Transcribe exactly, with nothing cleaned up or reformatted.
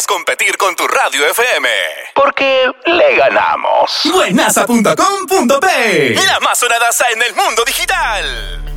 competir con tu radio F M. Porque le ganamos. Buenaza punto com punto pe. La más sonadaza en el mundo digital.